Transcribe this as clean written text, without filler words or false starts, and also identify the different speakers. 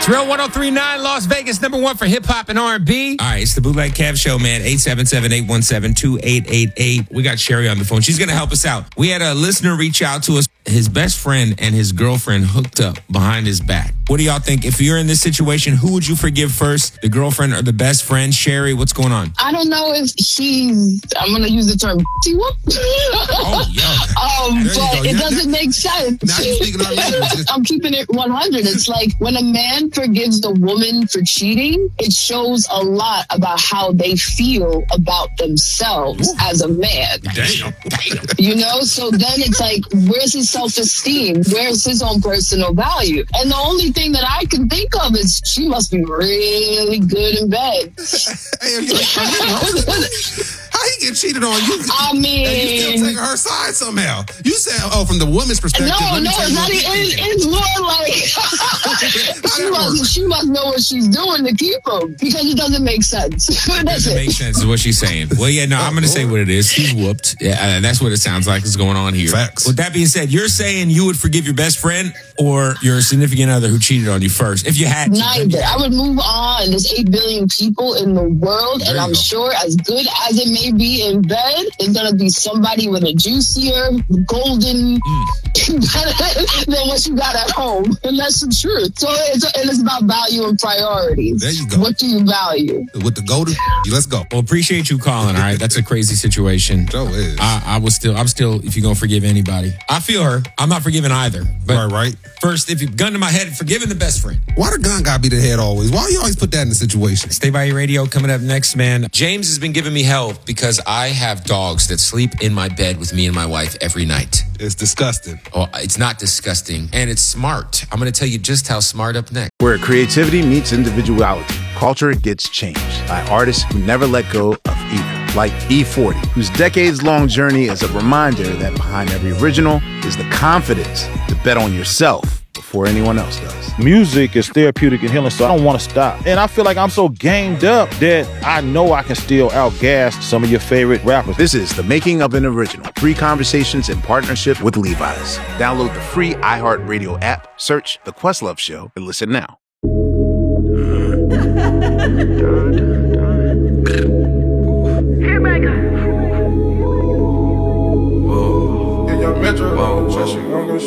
Speaker 1: Real 103.9 Las Vegas, number one for hip-hop and R&B.
Speaker 2: All right, it's the Bootleg Kev Show, man. 877-817-2888. We got Sherry on the phone. She's going to help us out. We had a listener reach out to us. His best friend and his girlfriend hooked up behind his back. What do y'all think? If you're in this situation, who would you forgive first? The girlfriend or the best friend? Sherry, what's going on?
Speaker 3: I don't know if she's, I'm going to use the term,
Speaker 2: Oh, yeah.
Speaker 3: but it doesn't make sense.
Speaker 4: Now you're speaking our language.
Speaker 3: I'm keeping it 100. It's like when a man forgives the woman for cheating, it shows a lot about how they feel about themselves as a man.
Speaker 2: Damn.
Speaker 3: You know, so then it's like, where's his self-esteem? Where's his own personal value? And the only thing that I can think of is she must be really good in bed.
Speaker 4: How you get cheated on? You,
Speaker 3: I mean,
Speaker 4: and you still taking her side somehow. You said, oh, from the woman's perspective.
Speaker 3: It's more like she must know what she's doing to keep him because it doesn't make sense.
Speaker 2: Doesn't make sense is what she's saying. Well, yeah, no, I'm going to say what it is. He's whooped. Yeah, that's what it sounds like is going on here.
Speaker 4: Facts.
Speaker 2: With that being said, you're saying you would forgive your best friend or your significant other who cheated on you first, if you had to?
Speaker 3: Neither. I would move on. There's 8 billion people in the world, and I'm sure as good as it may be in bed, there's going to be somebody with a juicier, golden than what you got at home. And that's the truth. So it's about value and priorities.
Speaker 4: There you go.
Speaker 3: What do you value?
Speaker 4: With the golden, let's go.
Speaker 2: Well, appreciate you calling, all right? That's a crazy situation.
Speaker 4: Joe is.
Speaker 2: I'm still, if you're going to forgive anybody. I feel her. I'm not forgiving either. But
Speaker 4: right.
Speaker 2: First, if you gun to my head, forgiving the best friend.
Speaker 4: Why the gun gotta be the head always? Why you always put that in the situation?
Speaker 2: Stay by your radio. Coming up next, man. James has been giving me hell because I have dogs that sleep in my bed with me and my wife every night.
Speaker 4: It's disgusting.
Speaker 2: Oh, it's not disgusting. And it's smart. I'm going to tell you just how smart up next.
Speaker 5: Where creativity meets individuality, culture gets changed by artists who never let go of either. Like E40, whose decades-long journey is a reminder that behind every original is the confidence to bet on yourself before anyone else does.
Speaker 6: Music is therapeutic and healing, so I don't want to stop. And I feel like I'm so gamed up that I know I can still outgas some of your favorite rappers.
Speaker 5: This is The Making of an Original. 3 conversations in partnership with Levi's. Download the free iHeartRadio app, search The Questlove Show, and listen now.
Speaker 7: Metro,